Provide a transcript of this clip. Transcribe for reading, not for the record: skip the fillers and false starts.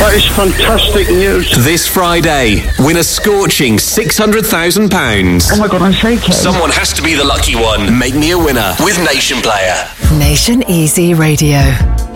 That is fantastic news. This Friday, win a scorching £600,000. Oh my God, I'm shaking. Someone has to be the lucky one. Make me a winner with Nation Player. Nation Easy Radio.